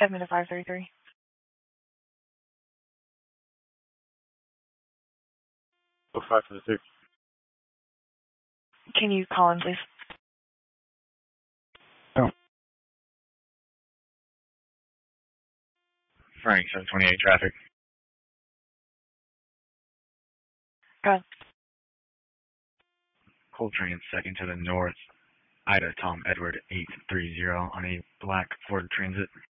Edmund to 533. Oh, 556. Can you call in, please? Oh. Frank, 728 traffic. Go ahead. Coltrane, second to the north. Ida, Tom, Edward, 830 on a black Ford Transit.